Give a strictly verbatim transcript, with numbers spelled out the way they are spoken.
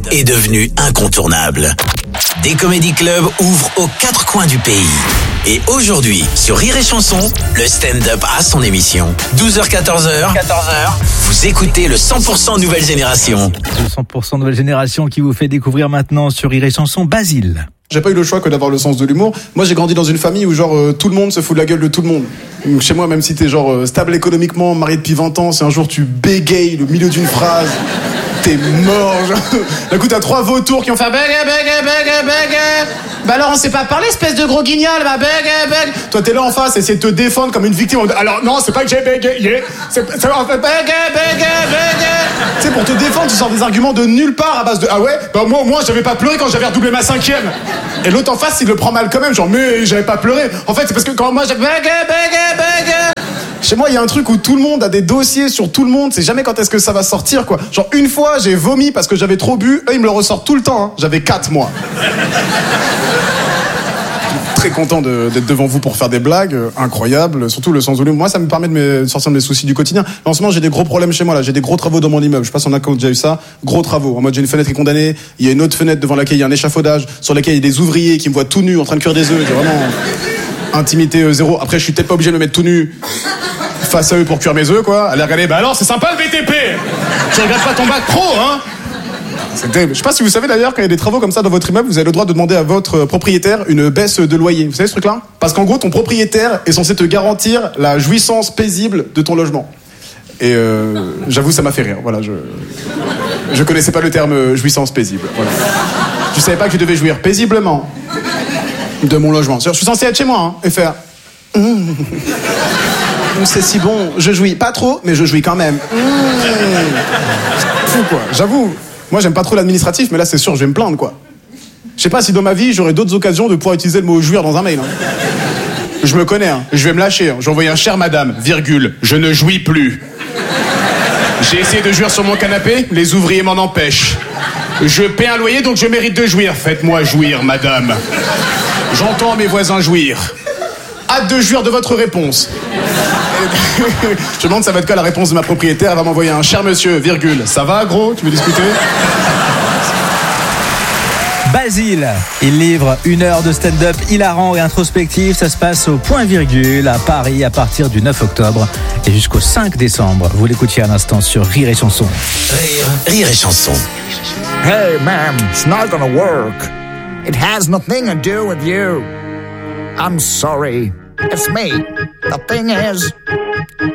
est devenu incontournable. Des comédie clubs ouvrent aux quatre coins du pays. Et aujourd'hui, sur Rire et Chanson, le stand-up a son émission. douze heures quatorze heures, quatorze heures, vous écoutez le cent pour cent Nouvelle Génération. Le cent pour cent Nouvelle Génération qui vous fait découvrir maintenant sur Rire et Chanson, Basile. J'ai pas eu le choix que d'avoir le sens de l'humour. Moi, j'ai grandi dans une famille où genre euh, tout le monde se fout de la gueule de tout le monde. Donc, chez moi, même si t'es genre euh, stable économiquement, marié depuis vingt ans, si un jour tu bégayes le milieu d'une phrase, t'es mort. D'un coup, t'as trois vautours qui ont fait bégaye, bégaye, bégaye, bégaye. Bah alors, on sait pas parler, espèce de gros guignol, bah bégaye, bégaye. Toi, t'es là en face, essayer de te défendre comme une victime. Alors non, c'est pas que j'ai bégayé, c'est, c'est en fait bégaye, bégaye, bégaye. Tu sais, pour te défendre, tu sors des arguments de nulle part à base de ah ouais, bah moi au moins j'avais pas pleuré quand j'avais redoublé ma cinquième. Et l'autre en face, il le prend mal quand même, genre mais j'avais pas pleuré. En fait, c'est parce que quand moi j'avais bégaye, bégaye, bégaye. Chez moi, il y a un truc où tout le monde a des dossiers sur tout le monde. C'est jamais quand est-ce que ça va sortir, quoi. Genre, une fois, j'ai vomi parce que j'avais trop bu. Eux, ils me le ressortent tout le temps, hein. J'avais quatre mois. Très content de, d'être devant vous pour faire des blagues. Euh, incroyable. Surtout le sens de l'humour. Moi, ça me permet de me sortir de mes soucis du quotidien. En ce moment, j'ai des gros problèmes chez moi, là. J'ai des gros travaux dans mon immeuble. Je sais pas si on a déjà eu ça. Gros travaux. En mode, j'ai une fenêtre qui est condamnée. Il y a une autre fenêtre devant laquelle il y a un échafaudage. Sur laquelle il y a des ouvriers qui me voient tout nu en train de cuire des œufs. J'ai vraiment intimité euh, zéro. Après, je suis peut-être pas obligé de me mettre tout nu face à eux pour cuire mes œufs, quoi. Allez regarder, bah alors c'est sympa le B T P. Tu regardes pas ton bac pro, hein. C'est terrible. Je sais pas si vous savez d'ailleurs, quand il y a des travaux comme ça dans votre immeuble, vous avez le droit de demander à votre propriétaire une baisse de loyer. Vous savez ce truc-là? Parce qu'en gros, ton propriétaire est censé te garantir la jouissance paisible de ton logement. Et euh, j'avoue, ça m'a fait rire. Voilà, je je connaissais pas le terme jouissance paisible. Voilà. Je savais pas que je devais jouir paisiblement de mon logement. Je suis censé être chez moi, hein, et faire. Mmh. C'est si bon, je jouis pas trop, mais je jouis quand même. Mmh. Fou quoi, j'avoue. Moi j'aime pas trop l'administratif, mais là c'est sûr, je vais me plaindre quoi. Je sais pas si dans ma vie j'aurai d'autres occasions de pouvoir utiliser le mot jouir dans un mail. Hein. Je me connais, hein. Je vais me lâcher. Hein. J'ai envoyé un cher madame, virgule, je ne jouis plus. J'ai essayé de jouir sur mon canapé, les ouvriers m'en empêchent. Je paie un loyer donc je mérite de jouir. Faites-moi jouir, madame. J'entends mes voisins jouir. Hâte de jouir de votre réponse. Je me demande ça va être quoi la réponse de ma propriétaire. Elle va m'envoyer un cher monsieur, virgule. Ça va gros, tu veux discuter? Basile, il livre une heure de stand-up hilarant et introspectif. Ça se passe au Point Virgule à Paris à partir du neuf octobre et jusqu'au cinq décembre. Vous l'écoutiez à l'instant sur Rire et Chanson. Rire, Rire et Chanson. Hey man, it's not gonna work. It has nothing to do with you. I'm sorry. It's me. The thing is,